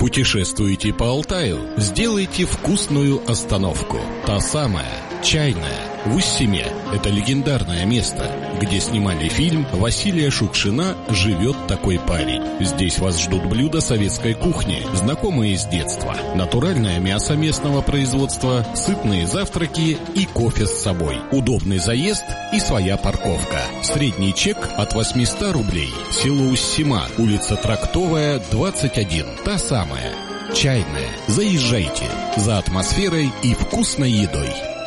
Путешествуете по Алтаю? Сделайте вкусную остановку. Та самая, чайная, в Уссиме. Это легендарное место, где снимали фильм Василия Шукшина «Живет такой парень». Здесь вас ждут блюда советской кухни, знакомые с детства. Натуральное мясо местного производства, сытные завтраки и кофе с собой. Удобный заезд и своя парковка. Средний чек от 800 рублей. Село Уссима, улица Трактовая, 21. Та самая, чайная. Заезжайте за атмосферой и вкусной едой.